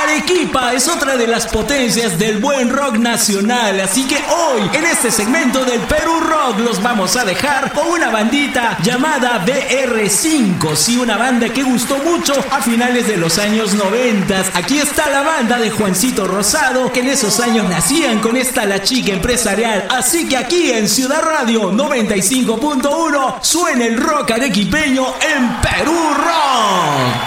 Arequipa es otra de las potencias del buen rock nacional, así que hoy en este segmento del Perú Rock los vamos a dejar con una bandita llamada BR5, sí, una banda que gustó mucho a finales de los años 90. Aquí está la banda de Juancito Rosado, que en esos años nacían con esta La Chica Empresarial, así que aquí en Ciudad Radio 95.1 suena el rock arequipeño en Perú Rock.